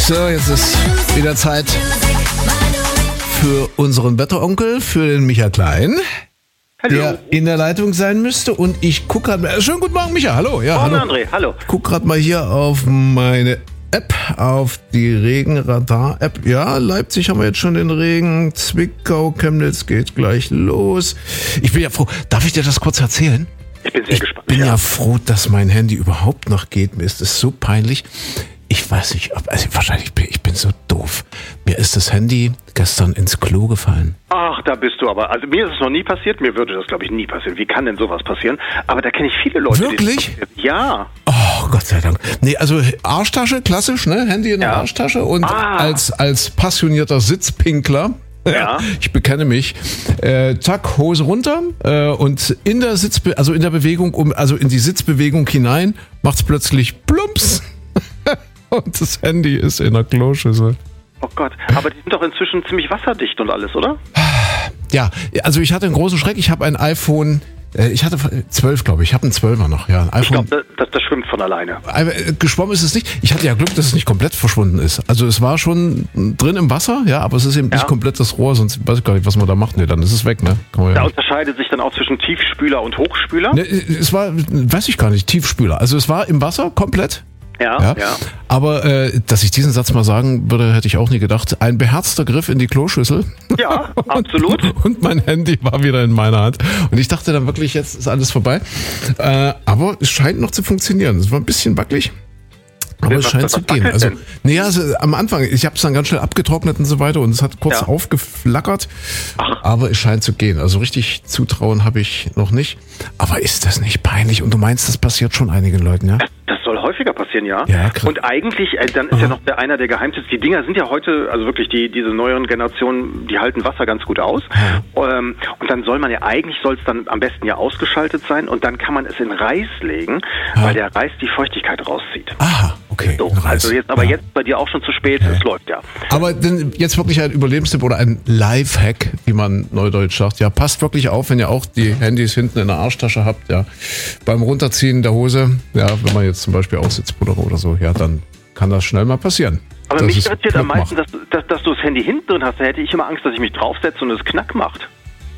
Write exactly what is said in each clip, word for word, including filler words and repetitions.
So, jetzt ist wieder Zeit für unseren Wetteronkel, für den Micha Klein, hallo, der in der Leitung sein müsste. Und ich gucke gerade mal. Schönen guten Morgen, Micha. Hallo. Ja, Morgen, hallo. André. Hallo. Ich gucke gerade mal hier auf meine App, auf die Regenradar-App. Ja, Leipzig haben wir jetzt schon den Regen. Zwickau, Chemnitz geht gleich los. Ich bin ja froh. Darf ich dir das kurz erzählen? Ich bin sehr ich gespannt. Ich bin ja. ja froh, dass mein Handy überhaupt noch geht. Mir ist es so peinlich. Ich weiß nicht, ob, also wahrscheinlich bin ich bin so doof. Mir ist das Handy gestern ins Klo gefallen. Ach, da bist du aber. Also mir ist es noch nie passiert. Mir würde das, glaube ich, nie passieren. Wie kann denn sowas passieren? Aber da kenne ich viele Leute. Wirklich? Die ja. Oh, Gott sei Dank. Nee, also Arschtasche, klassisch, ne? Handy in der ja. Arschtasche. Und ah. als, als passionierter Sitzpinkler, ja. ich bekenne mich, äh, zack, Hose runter äh, und in der Sitzbe- also in der Bewegung, um, also in die Sitzbewegung hinein, macht's plötzlich plumps. Und das Handy ist in der Kloschüssel. Oh Gott, aber die sind doch inzwischen ziemlich wasserdicht und alles, oder? Ja, also ich hatte einen großen Schreck. Ich habe ein iPhone, äh, ich hatte zwölf, glaube ich. Ich habe einen zwölfer noch. Ja, ein iPhone. Ich glaube, das, das schwimmt von alleine. Äh, geschwommen ist es nicht. Ich hatte ja Glück, dass es nicht komplett verschwunden ist. Also es war schon drin im Wasser, ja, aber es ist eben ja. nicht komplett das Rohr, sonst weiß ich gar nicht, was man da macht. Nee, dann ist es weg, ne? Kann man da ja unterscheidet sich dann auch zwischen Tiefspüler und Hochspüler? Ne, es war, weiß ich gar nicht, Tiefspüler. Also es war im Wasser komplett. Ja, ja, ja. Aber äh, dass ich diesen Satz mal sagen würde, hätte ich auch nie gedacht. Ein beherzter Griff in die Kloschüssel. Ja, absolut. Und, und mein Handy war wieder in meiner Hand. Und ich dachte dann wirklich, jetzt ist alles vorbei. Äh, aber es scheint noch zu funktionieren. Es war ein bisschen wackelig. Aber was, es scheint zu gehen. Also, nee, also am Anfang, ich habe es dann ganz schnell abgetrocknet und so weiter und es hat kurz ja. aufgeflackert. Ach. Aber es scheint zu gehen. Also richtig zutrauen habe ich noch nicht. Aber ist das nicht peinlich? Und du meinst, das passiert schon einigen Leuten, ja? Das soll häufiger passieren, ja. ja und eigentlich, äh, dann ist Aha. ja noch der, einer der Geheimtipps. Die Dinger sind ja heute, also wirklich die diese neueren Generationen, die halten Wasser ganz gut aus. Ja. Ähm, und dann soll man ja, eigentlich soll es dann am besten ja ausgeschaltet sein und dann kann man es in Reis legen, ja. weil der Reis die Feuchtigkeit rauszieht. Aha. Okay, so, also jetzt, aber ja. jetzt bei dir auch schon zu spät, es ja. läuft ja. Aber denn jetzt wirklich ein Überlebenstipp oder ein Lifehack, wie man neudeutsch sagt. Ja, passt wirklich auf, wenn ihr auch die Handys hinten in der Arschtasche habt, ja. Beim Runterziehen der Hose, ja, wenn man jetzt zum Beispiel aussitzt oder so, ja, dann kann das schnell mal passieren. Aber mich irritiert am meisten, dass, dass, dass du das Handy hinten drin hast. Da hätte ich immer Angst, dass ich mich draufsetze und es Knack macht.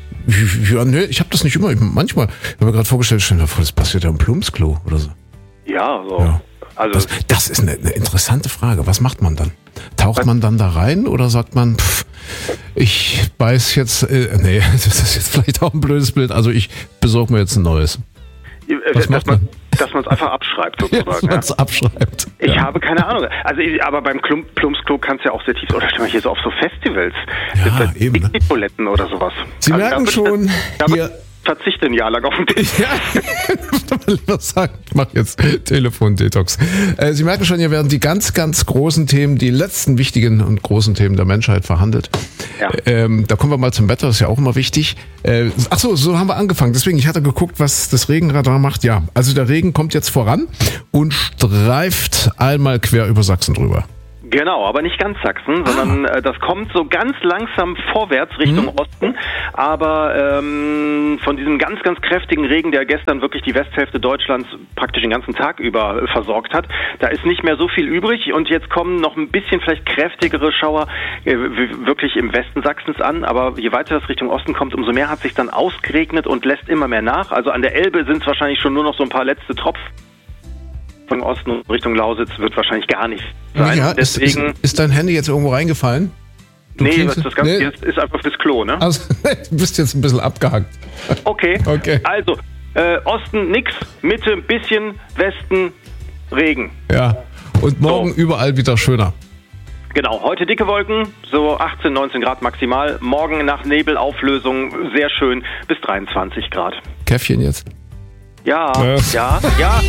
Ja, nee, ich habe das nicht immer. Manchmal, ich habe mir gerade vorgestellt, stell dir vor, das passiert ja im Plumpsklo oder so. Ja, so. Ja. Also das, das ist eine, eine interessante Frage. Was macht man dann? Taucht was? man dann da rein oder sagt man, pff, ich beiß jetzt, äh, nee, das ist jetzt vielleicht auch ein blödes Bild, also ich besorge mir jetzt ein neues. Was dass macht man, man? Dass man es einfach abschreibt, sozusagen. Ja, dass man es ja. abschreibt. Ich ja. habe keine Ahnung. Also, ich, aber beim Klump, Plumpsklo kann es ja auch sehr tief, oder stell mal hier so auf so Festivals. Ja, eben. Ne? Toiletten oder sowas. Sie also, merken schon, das, hier... Verzichte ein Jahr lang auf den Tisch. Ja, was sagen? Ich mache jetzt Telefon-Detox. Äh, Sie merken schon, hier werden die ganz, ganz großen Themen, die letzten wichtigen und großen Themen der Menschheit verhandelt. Ja. Ähm, da kommen wir mal zum Wetter, das ist ja auch immer wichtig. Äh, ach so, so haben wir angefangen. Deswegen, ich hatte geguckt, was das Regenradar macht. Ja, also der Regen kommt jetzt voran und streift einmal quer über Sachsen drüber. Genau, aber nicht ganz Sachsen, sondern ah. äh, das kommt so ganz langsam vorwärts Richtung mhm. Osten. Aber ähm, von diesem ganz, ganz kräftigen Regen, der gestern wirklich die Westhälfte Deutschlands praktisch den ganzen Tag über äh, versorgt hat, da ist nicht mehr so viel übrig. Und jetzt kommen noch ein bisschen vielleicht kräftigere Schauer äh, wirklich im Westen Sachsens an. Aber je weiter das Richtung Osten kommt, umso mehr hat sich dann ausgeregnet und lässt immer mehr nach. Also an der Elbe sind es wahrscheinlich schon nur noch so ein paar letzte Tropfen. Von Osten Richtung Lausitz wird wahrscheinlich gar nicht sein. Ja, Deswegen, ist, ist, ist dein Handy jetzt irgendwo reingefallen? Du nee, das Ganze nee. Ist, ist einfach fürs Klo, ne? Also, du bist jetzt ein bisschen abgehackt. Okay, okay. Also, äh, Osten nix, Mitte ein bisschen, Westen Regen. Ja, und morgen so. Überall wieder schöner. Genau, heute dicke Wolken, so achtzehn, neunzehn Grad maximal. Morgen nach Nebelauflösung sehr schön bis dreiundzwanzig Grad. Käffchen jetzt? Ja, äh. ja, ja.